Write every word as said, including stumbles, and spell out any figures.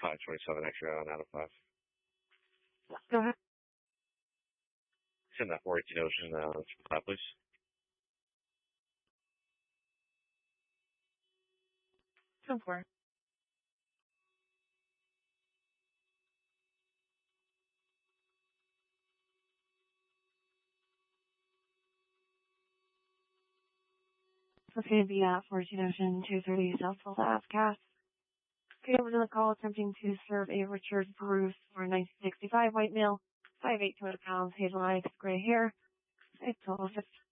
five twenty-seven extra out of five. Go ahead. Send that four eighteen Ocean, uh, five, please. Go for it. It's going to be at fourteen Ocean, two thirty South Tulsa Ave, Cass. Okay, over to the call attempting to serve a Richard Bruce for nineteen sixty-five white male, five eight, two hundred pounds, hazel eyes, gray hair, a total of